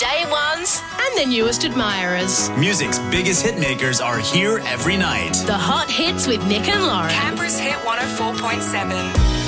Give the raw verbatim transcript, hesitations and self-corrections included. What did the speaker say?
day ones and the newest admirers. Music's biggest hit makers are here every night. The hot hits with Nick and Lauren. Canberra's Hit one oh four point seven.